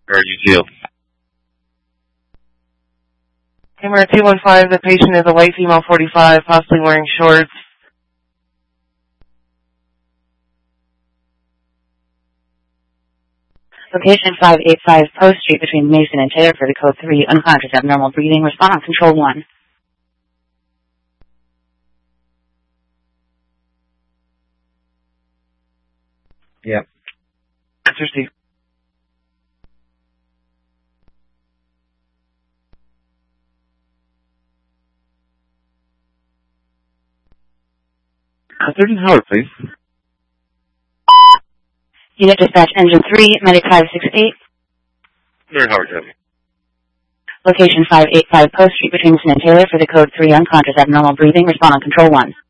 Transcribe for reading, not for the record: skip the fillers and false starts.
Or UTO. Camera 215, the patient is a white female 45, possibly wearing shorts. Location 585 Post Street between Mason and Taylor for the code 3, unconscious, abnormal breathing, respond on control 1. Yep. That's received. 13 Howard, please. Unit dispatch engine 3, medic 568. 3 Howard, County. Location 585 Post Street between Mason and Taylor for the code 3, unconscious, abnormal breathing, respond on control 1.